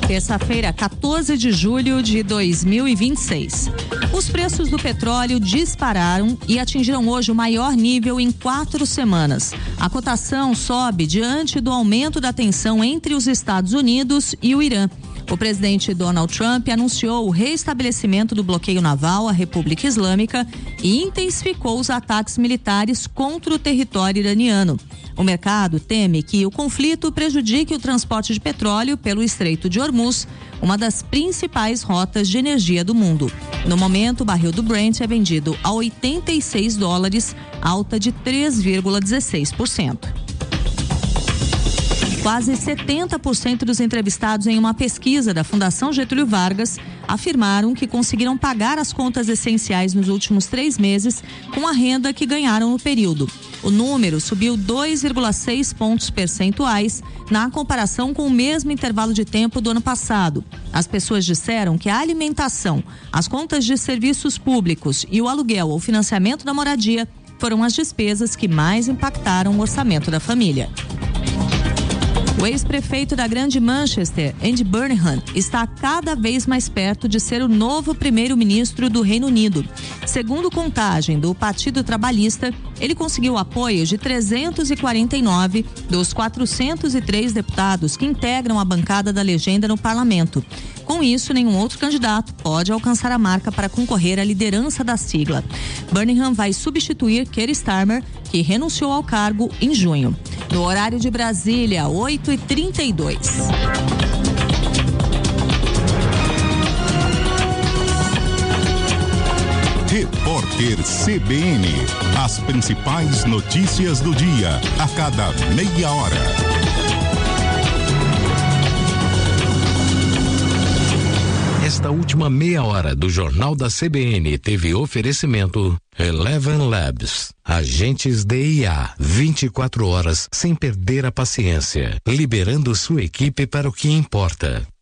Terça-feira, 14 de julho de 2026. Os preços do petróleo dispararam e atingiram hoje o maior nível em 4 semanas. A cotação sobe diante do aumento da tensão entre os Estados Unidos e o Irã. O presidente Donald Trump anunciou o reestabelecimento do bloqueio naval à República Islâmica e intensificou os ataques militares contra o território iraniano. O mercado teme que o conflito prejudique o transporte de petróleo pelo Estreito de Hormuz, uma das principais rotas de energia do mundo. No momento, o barril do Brent é vendido a $86, alta de 3,16%. Quase 70% dos entrevistados em uma pesquisa da Fundação Getúlio Vargas afirmaram que conseguiram pagar as contas essenciais nos últimos 3 meses com a renda que ganharam no período. O número subiu 2,6 pontos percentuais na comparação com o mesmo intervalo de tempo do ano passado. As pessoas disseram que a alimentação, as contas de serviços públicos e o aluguel ou financiamento da moradia foram as despesas que mais impactaram o orçamento da família. O ex-prefeito da Grande Manchester, Andy Burnham, está cada vez mais perto de ser o novo primeiro-ministro do Reino Unido. Segundo contagem do Partido Trabalhista, ele conseguiu o apoio de 349 dos 403 deputados que integram a bancada da legenda no parlamento. Com isso, nenhum outro candidato pode alcançar a marca para concorrer à liderança da sigla. Burnham vai substituir Keir Starmer, que renunciou ao cargo em junho. No horário de Brasília, 8h32. Repórter CBN. As principais notícias do dia, a cada meia hora. Esta última meia hora do Jornal da CBN teve oferecimento Eleven Labs. Agentes de IA, 24 horas sem perder a paciência, liberando sua equipe para o que importa.